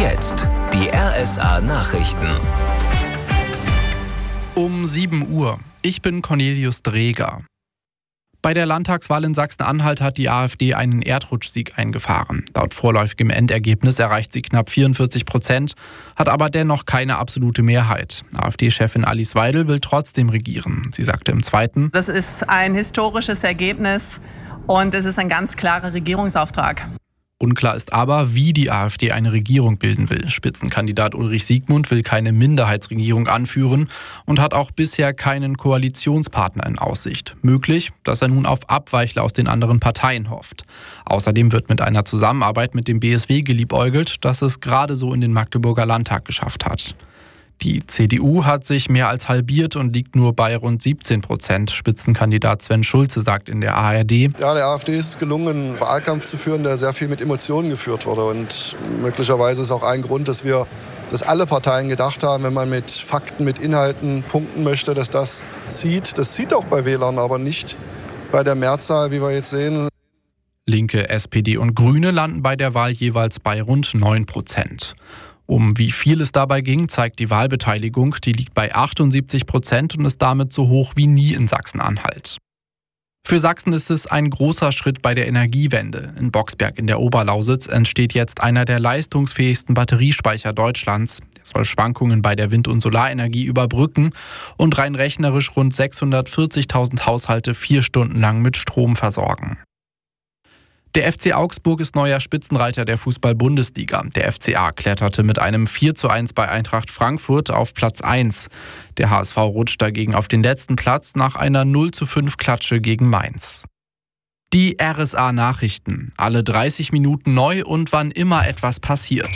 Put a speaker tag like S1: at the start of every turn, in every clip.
S1: jetzt die RSA Nachrichten.
S2: Um 7 Uhr. Ich bin Cornelius Dreger. Bei der Landtagswahl in Sachsen-Anhalt hat die AfD einen Erdrutschsieg eingefahren. Laut vorläufigem Endergebnis erreicht sie knapp 44%, hat aber dennoch keine absolute Mehrheit. AfD-Chefin Alice Weidel will trotzdem regieren. Sie sagte im Zweiten:
S3: Das ist ein historisches Ergebnis und es ist ein ganz klarer Regierungsauftrag.
S2: Unklar ist aber, wie die AfD eine Regierung bilden will. Spitzenkandidat Ulrich Siegmund will keine Minderheitsregierung anführen und hat auch bisher keinen Koalitionspartner in Aussicht. Möglich, dass er nun auf Abweichler aus den anderen Parteien hofft. Außerdem wird mit einer Zusammenarbeit mit dem BSW geliebäugelt, das es gerade so in den Magdeburger Landtag geschafft hat. Die CDU hat sich mehr als halbiert und liegt nur bei rund 17%. Spitzenkandidat Sven Schulze sagt in der ARD:
S4: Ja, der AfD ist es gelungen, einen Wahlkampf zu führen, der sehr viel mit Emotionen geführt wurde. Und möglicherweise ist auch ein Grund, dass alle Parteien gedacht haben, wenn man mit Fakten, mit Inhalten punkten möchte, dass das zieht. Das zieht auch bei Wählern, aber nicht bei der Mehrzahl, wie wir jetzt sehen.
S2: Linke, SPD und Grüne landen bei der Wahl jeweils bei rund 9%. Um wie viel es dabei ging, zeigt die Wahlbeteiligung. Die liegt bei 78% und ist damit so hoch wie nie in Sachsen-Anhalt. Für Sachsen ist es ein großer Schritt bei der Energiewende. In Boxberg in der Oberlausitz entsteht jetzt einer der leistungsfähigsten Batteriespeicher Deutschlands. Der soll Schwankungen bei der Wind- und Solarenergie überbrücken und rein rechnerisch rund 640.000 Haushalte 4 Stunden lang mit Strom versorgen. Der FC Augsburg ist neuer Spitzenreiter der Fußball-Bundesliga. Der FCA kletterte mit einem 4:1 bei Eintracht Frankfurt auf Platz 1. Der HSV rutscht dagegen auf den letzten Platz nach einer 0:5 Klatsche gegen Mainz. Die RSA Nachrichten. Alle 30 Minuten neu und wann immer etwas passiert.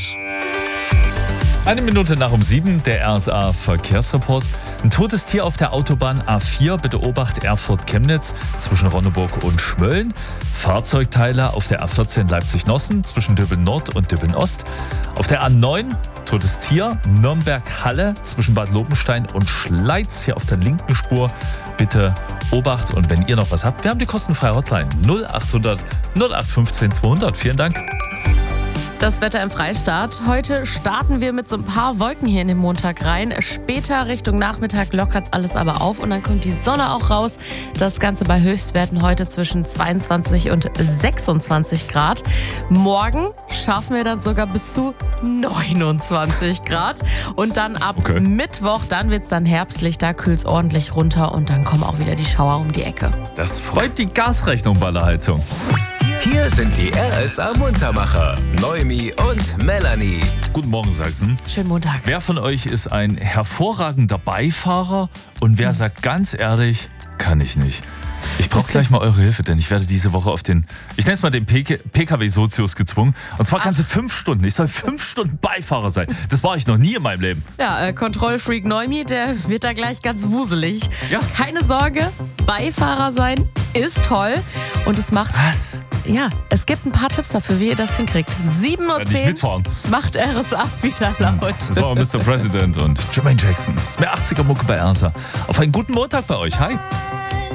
S5: 1 Minute nach um 7, der RSA Verkehrsreport. Ein totes Tier auf der Autobahn A4, bitte Obacht Erfurt-Chemnitz zwischen Ronneburg und Schmölln. Fahrzeugteile auf der A14 Leipzig-Nossen zwischen Döbeln-Nord und Döbeln-Ost. Auf der A9 totes Tier Nürnberg-Halle zwischen Bad Lobenstein und Schleiz hier auf der linken Spur. Bitte Obacht, und wenn ihr noch was habt, wir haben die kostenfreie Hotline 0800 0815 200. Vielen Dank.
S6: Das Wetter im Freistaat. Heute starten wir mit so ein paar Wolken hier in den Montag rein. Später Richtung Nachmittag lockert es alles aber auf und dann kommt die Sonne auch raus. Das Ganze bei Höchstwerten heute zwischen 22 und 26 Grad. Morgen schaffen wir dann sogar bis zu 29 Grad. Und dann ab Mittwoch, dann wird es dann herbstlich, da kühlt es ordentlich runter und dann kommen auch wieder die Schauer um die Ecke.
S5: Das freut die Gasrechnung bei der Heizung.
S1: Hier sind die RSA Muntermacher, Noemi und Melanie.
S5: Guten Morgen, Sachsen.
S6: Schönen Montag.
S5: Wer von euch ist ein hervorragender Beifahrer und wer sagt ganz ehrlich, kann ich nicht? Ich brauche gleich mal eure Hilfe, denn ich werde diese Woche auf den, ich nenne es mal den PKW-Sozius gezwungen. Und zwar ganze 5 Stunden. Ich soll 5 Stunden Beifahrer sein. Das war ich noch nie in meinem Leben.
S6: Ja, Kontrollfreak Noemi, der wird da gleich ganz wuselig.
S5: Ja.
S6: Keine Sorge, Beifahrer sein ist toll und es macht...
S5: Was?
S6: Ja, es gibt ein paar Tipps dafür, wie ihr das hinkriegt. 7:10 Uhr macht RSA wieder laut.
S5: Das war Mr. President und Jermaine Jackson. Das ist mehr 80er Mucke bei RSA. Auf einen guten Montag bei euch. Hi.